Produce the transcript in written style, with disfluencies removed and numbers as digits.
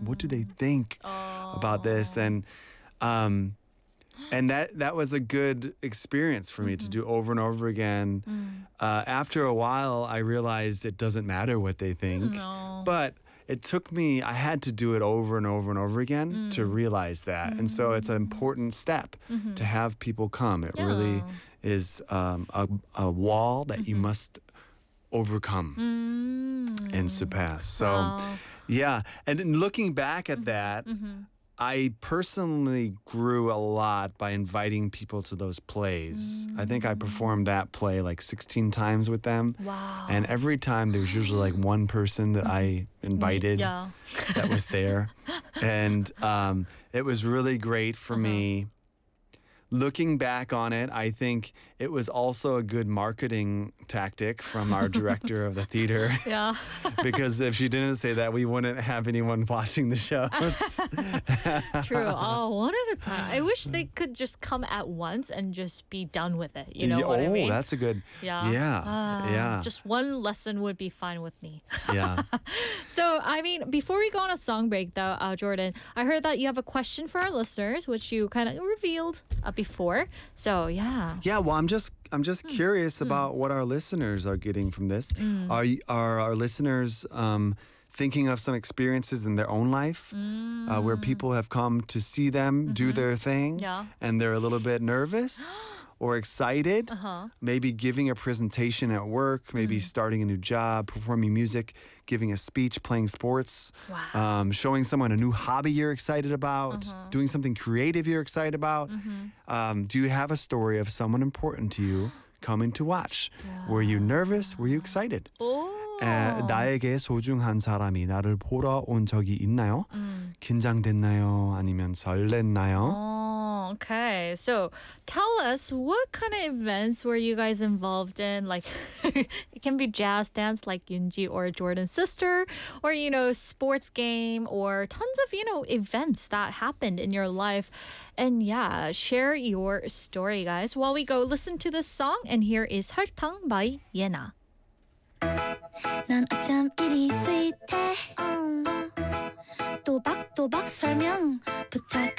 what do they think about this? And that was a good experience for me to do over and over again. After a while, I realized it doesn't matter what they think. No. But it took me, I had to do it over and over and over again to realize that. And so it's an important step to have people come. It really is a wall that you must overcome and surpass. So, Wow. yeah. And in looking back at that, I personally grew a lot by inviting people to those plays. I think I performed that play like 16 times with them. Wow. And every time there was usually like one person that I invited Yeah. that was there. And it was really great for me. Looking back on it, I think it was also a good marketing tactic from our director of the theater. Yeah. Because if she didn't say that, we wouldn't have anyone watching the shows. True. Oh, one at a time. I wish they could just come at once and just be done with it. You know what I mean? That's a good. Yeah. Yeah. Just one lesson would be fine with me. Yeah. So, I mean, before we go on a song break, though, Jordan, I heard that you have a question for our listeners, which you kind of revealed before. So, yeah. Yeah, well, I'm just curious about what our listeners are getting from this. Are our listeners thinking of some experiences in their own life where people have come to see them do their thing Yeah. and they're a little bit nervous or excited? Maybe giving a presentation at work, maybe starting a new job, performing music, giving a speech, playing sports, Wow. showing someone a new hobby you're excited about, doing something creative you're excited about. Do you have a story of someone important to you coming to watch? Were you nervous? Were you excited? Oh. 나에게 소중한 사람이 나를 보러 온 적이 있나요? 긴장됐나요? 아니면 설렜나요? Oh, okay. So tell us, what kind of events were you guys involved in? Like, it can be jazz dance like Yoonji or Jordan's sister, or, sports game, or tons of, events that happened in your life. And yeah, share your story, guys. While we go listen to this song, and here is 설탕 by Yena. 난 어쩜 이리 sweet해 또박또박 설명 부탁